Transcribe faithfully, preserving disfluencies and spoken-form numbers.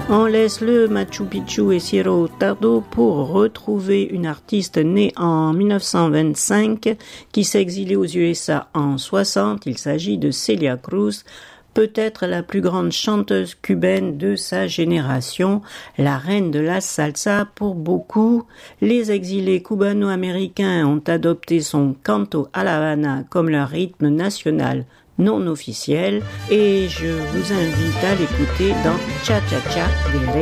On laisse le Machu Picchu et Cerro Tordo pour retrouver une artiste née en dix-neuf cent vingt-cinq qui s'est exilée aux U S A en soixante. Il s'agit de Celia Cruz, peut-être la plus grande chanteuse cubaine de sa génération, la reine de la salsa pour beaucoup. Les exilés cubano-américains ont adopté son canto a la Habana comme leur rythme national non officiel et je vous invite à l'écouter dans Cha Cha Cha de